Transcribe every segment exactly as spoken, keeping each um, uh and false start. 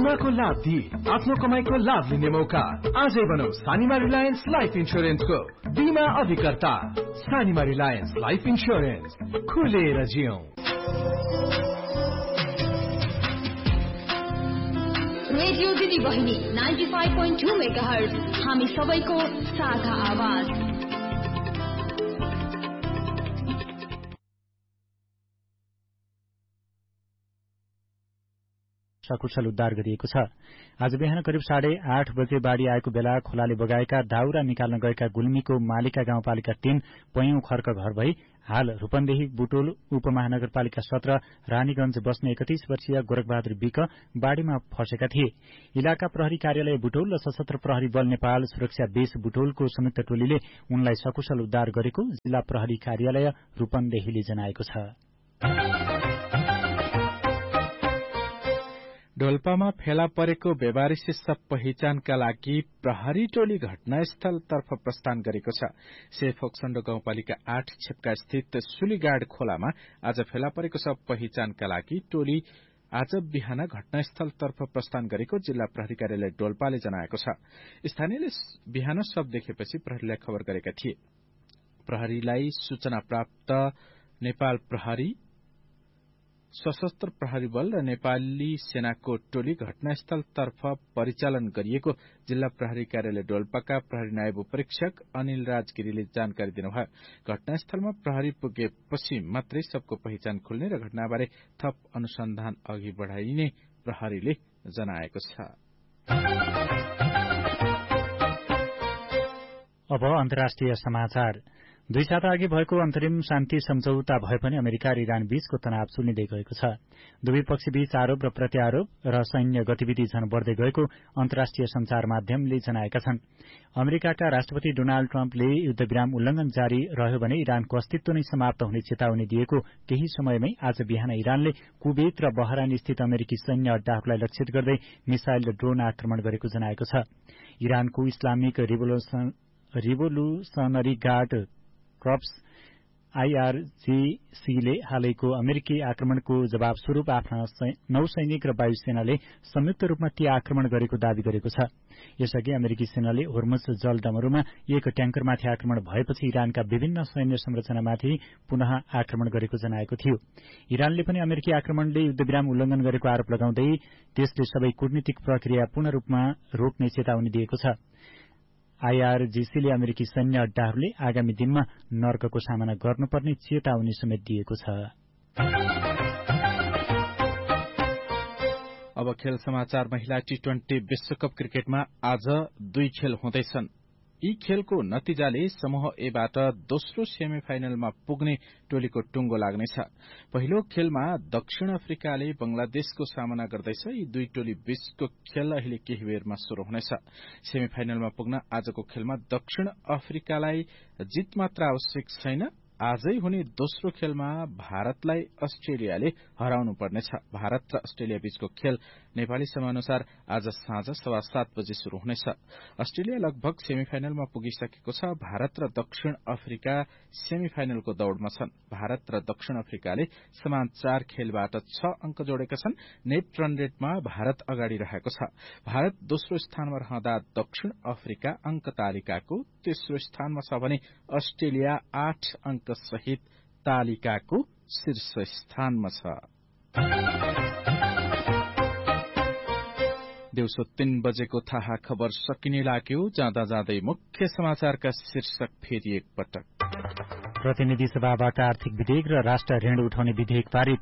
बीमाको लाभ दिई आफ्नो कमाईको लाभ लिने मौका। आजै बनौ सानिमा रिलायन्स लाइफ इन्स्योरेन्सको बीमा अभिकर्ता। सानिमा रिलायन्स लाइफ इन्स्योरेन्स, खुलेर जियौं। रेडियो दिदी बहिनी ninety five point two megahertz, हामी सबैको साझा आवाज। सकुशल उद्धार गरिएको छ। आज बिहान करिब साढे आठ बजे बाढ़ी आएको बेला खोलाले बगाएका दाउरा निकाल्न गएका गुल्मीको मालिका गाउँपालिका तीन पैयौं खर्क घर भई हाल रूपन्देही बुटोल उपमहानगरपालिका सत्र रानीगंज बस्ने एकतीस वर्षीय गोरखबहादुर विक बाढ़ीमा फँसेका थिए। इलाका प्रहरी कार्यालय बुटोल र सशस्त्र प्रहरी बल नेपाल सुरक्षा बेस बुटोलको संयुक्त टोलीले उनलाई सकुशल उद्धार गरेको जिल्ला प्रहरी कार्यालय रूपन्देहीले जनाएको छ। डोल्पामा फेला परेको बेवारिसी शव पहिचानका लागि प्रहरी टोली घटनास्थलतर्फ प्रस्थान गरेको छ। सेफोक्सण्डो गाउँपालिका आठ छेप्का स्थित सुलीगाड खोलामा आज फेला परेको शव पहिचानका लागि टोली आज बिहान घटनास्थलतर्फ प्रस्थान गरेको जिल्ला प्रहरी कार्यालय डोल्पाले जनाएको छ। स्थानीयले बिहान शव देखेपछि प्रहरीलाई खबर गरेका थिए। प्रहरीलाई सूचना प्राप्त नेपाल प्रहरी, सशस्त्र प्रहरी बल र नेपाली सेनाको टोली घटनास्थलतर्फ परिचालन गरिएको जिल्ला प्रहरी कार्यालय डोल्पाका प्रहरी नायब उपरीक्षक अनिल राजगिरीले जानकारी दिनुभयो। घटनास्थलमा प्रहरी पुगेपछि मात्रै सबको पहिचान खुल्ने र घटनाबारे थप अनुसन्धान अघि बढ़ाइने प्रहरीले जनाएको छ। अब अन्तर्राष्ट्रिय समाचार। दुई साता अघि भएको अन्तरिम शान्ति सम्झौता भए पनि अमेरिका र इरान बीचको तनाव चुलिँदै गएको छ। दुवै पक्षबीच आरोप र प्रत्यारोप र सैन्य गतिविधि झन बढ़दै गएको अन्तर्राष्ट्रिय संचार माध्यमले जनाएका छन्। अमेरिकाका राष्ट्रपति डोनाल्ड ट्रम्पले युद्धविराम उल्लंघन जारी रह्यो भने इरानको अस्तित्व नै समाप्त हुने चेतावनी दिएको केही समयमै आज बिहान इरानले कुवेत र बहरान स्थित अमेरिकी सैन्य अड्डाहरूलाई लक्षित गर्दै मिसाइल र ड्रोन आक्रमण गरेको जनाएको छ। इरानको इस्लामिक रिभोल्युशनरी गार्ड कर्प्स आईआरजीसीले हालैको अमेरिकी आक्रमणको जवाब स्वरूप आफ्ना नौसैनिक र वायुसेनाले संयुक्त रूपमा ती आक्रमण गरेको दावी गरेको छ। यसअघि अमेरिकी सेनाले होर्मुज जलडमरूमा एक ट्याङ्करमाथि आक्रमण भएपछि इरानका विभिन्न सैन्य संरचनामाथि पुनः आक्रमण गरेको जनाएको थियो। इरानले पनि अमेरिकी आक्रमणले युद्धविराम उल्लंघन गरेको आरोप लगाउँदै त्यसले सबै कूटनीतिक प्रक्रिया पूर्ण रूपमा रोक्ने चेतावनी दिएको छ। आईआरजीसीले अमेरिकी सैन्य अड्डाहरूले आगामी दिनमा नर्कको सामना गर्नुपर्ने चेतावनी समेत दिएको छ। अब खेल समाचार। महिला टी ट्वेन्टी विश्वकप क्रिकेटमा आज दुई खेल हुँदैछन्। यी खेलको नतिजाले समूह एबाट दोस्रो सेमी फाइनलमा पुग्ने टोलीको टुंगो लाग्नेछ। पहिलो खेलमा दक्षिण अफ्रिकाले बंगलादेशको सामना गर्दैछ। यी दुई टोली बीचको खेल अहिले केही बेरमा शुरू हुनेछ। सेमी फाइनलमा पुग्न आजको खेलमा दक्षिण अफ्रिकालाई जित मात्र आवश्यक छैन। आजै हुने दोस्रो खेलमा भारतलाई अस्ट्रेलियाले हराउनु पर्नेछ। भारत र अस्ट्रेलिया बीचको खेल नेपाली समयानुसार आज साँझ सवा सात बजे शुरू हुनेछ। अस्ट्रेलिया लगभग सेमी फाइनलमा पुगिसकेको छ। भारत र दक्षिण अफ्रिका सेमी फाइनलको दौड़मा छन्। भारत र दक्षिण अफ्रिकाले समान चार खेलबाट छ अंक जोडेका छन्। नेट रन रेटमा भारत अगाडि रहेको छ। भारत दोस्रो स्थानमा रहँदा दक्षिण अफ्रिका अंक तालिकाको तेस्रो स्थानमा छ भने अस्ट्रेलिया आठ अंक सहित तालिकाको शीर्ष स्थानमा छ। दिउँसो तीन बजेको थाहा खबर सकिने लाग्यो। जाँदा जाँदै मुख्य समाचारका शीर्षक फेरि एक पटक। प्रतिनिधि सभाबाट आर्थिक विधेयक र राष्ट्र ऋण उठाउने विधेयक पारित।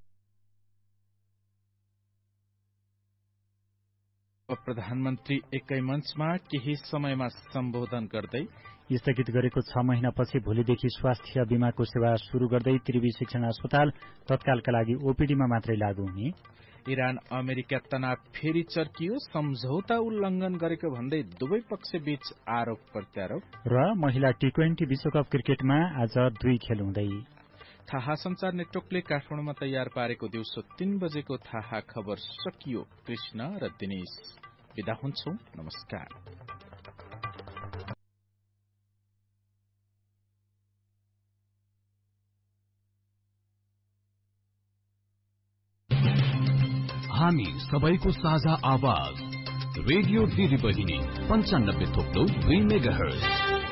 प्रधानमन्त्री एकै मञ्चमा केही समयमा सम्बोधन गर्दै स्थगित गरेको छ महिनापछि भोलिदेखि स्वास्थ्य बीमाको सेवा शुरू गर्दै त्रिवी शिक्षण अस्पताल तत्कालका लागि ओपीडीमा मात्रै लागू हुने। इरान अमेरिका तनाव फेरि चर्कियो। सम्झौता उल्लंघन गरेको भन्दै दुवै पक्षबीच आरोप प्रत्यारोप। र महिला टी ट्वेन्टी विश्वकप क्रिकेटमा आज दुई खेल हुँदै। थाहा संचार नेटवर्कले काठमाडौँमा तयार पारेको दिउँसो तीन बजेको थाहा खबर सकियो। कृष्ण र दिनेश विदा हुन्छौं। नमस्कार। हामी सबैको साझा आवाज रेडियो दिदी बहिनी पञ्चानब्बे थोप्लो दुई मेगा हर्ज।